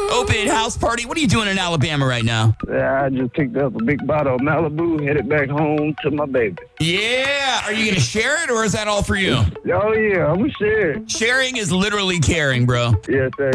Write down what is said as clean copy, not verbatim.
Open house party. What are you doing in Alabama right now? Yeah, I just picked up a big bottle of Malibu, headed back home to my baby. Yeah. Are you going to share it or is that all for you? Oh, yeah, I'm going to share it. Sharing is literally caring, bro. Yes, sir.